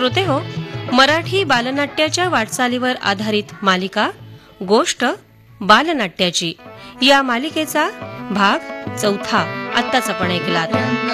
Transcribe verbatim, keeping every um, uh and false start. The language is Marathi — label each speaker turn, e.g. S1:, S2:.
S1: श्रोते हो, मराठी बालनाट्याच्या वाटचालीवर आधारित मालिका गोष्ट बालनाट्याची या मालिकेचा भाग चौथा आत्ताच आपण ऐकलात.